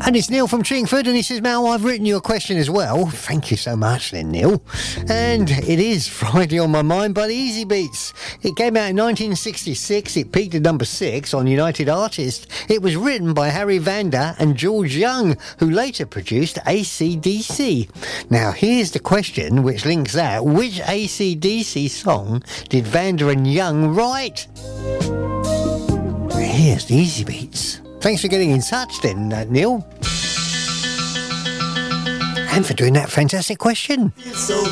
And it's Neil from Chingford, and he says, Mal, I've written you a question as well. Thank you so much then, Neil. And it is Friday on My Mind by the Easy Beats. It came out in 1966. It peaked at number 6 on United Artists. It was written by Harry Vanda and George Young, who later produced AC/DC. Now, here's the question which links that. Which AC/DC song did Vanda and Young write? Here's the Easy Beats. Thanks for getting in touch then, Neil. And for doing that fantastic question.